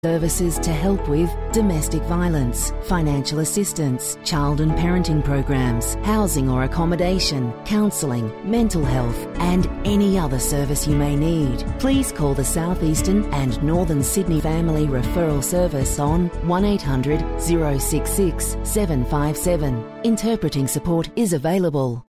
Services to help with domestic violence, financial assistance, child and parenting programs, housing or accommodation, counselling, mental health and any other service you may need. Please call the South Eastern and Northern Sydney Family Referral Service on 1800 066 757. Interpreting support is available.